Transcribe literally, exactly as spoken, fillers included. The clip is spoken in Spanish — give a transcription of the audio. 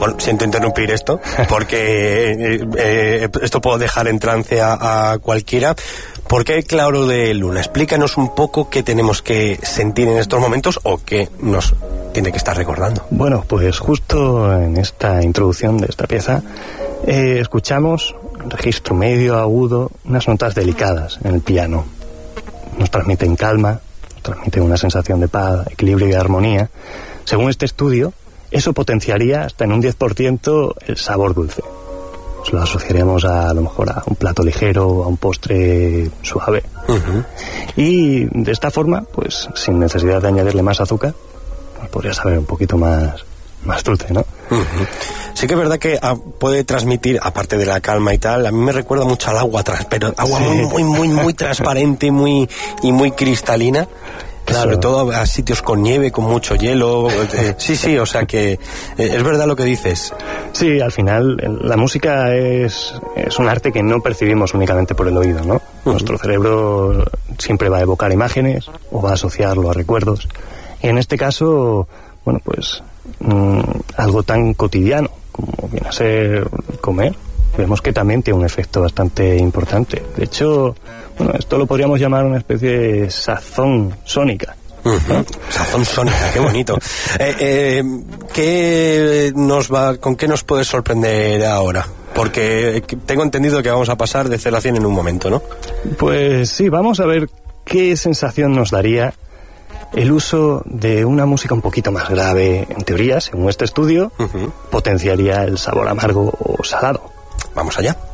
Bueno, siento interrumpir esto, porque eh, eh, esto puedo dejar en trance a, a cualquiera. ¿Por qué Claro de Luna? Explícanos un poco qué tenemos que sentir en estos momentos o qué nos tiene que estar recordando. Bueno, pues justo en esta introducción de esta pieza eh, escuchamos un registro medio, agudo, unas notas delicadas en el piano. Nos transmiten calma, nos transmiten una sensación de paz, equilibrio y armonía. Según este estudio, eso potenciaría hasta en un diez por ciento el sabor dulce. Pues lo asociaríamos a, a lo mejor a un plato ligero, a un postre suave. Uh-huh. Y de esta forma, pues sin necesidad de añadirle más azúcar, pues podría saber un poquito más, más dulce, ¿no? Uh-huh. Sí que es verdad que a, puede transmitir, aparte de la calma y tal, a mí me recuerda mucho al agua, pero agua sí. muy, muy, muy, muy transparente y muy, y muy cristalina. Claro. Sobre todo a sitios con nieve, con mucho hielo. Eh, sí, sí, o sea que eh, es verdad lo que dices. Sí, al final la música es, es un arte que no percibimos únicamente por el oído, ¿no? Uh-huh. Nuestro cerebro siempre va a evocar imágenes o va a asociarlo a recuerdos. Y en este caso, bueno, pues mmm, algo tan cotidiano como viene a ser comer, vemos que también tiene un efecto bastante importante. De hecho, bueno, esto lo podríamos llamar una especie de sazón sónica. Uh-huh. ¿No? Sazón sónica, qué bonito. eh, eh, ¿qué nos va, ¿Con qué nos puedes sorprender ahora? Porque tengo entendido que vamos a pasar de cero a cien en un momento, ¿no? Pues sí, vamos a ver qué sensación nos daría el uso de una música un poquito más grave. En teoría, según este estudio, uh-huh, potenciaría el sabor amargo o salado. Vamos allá.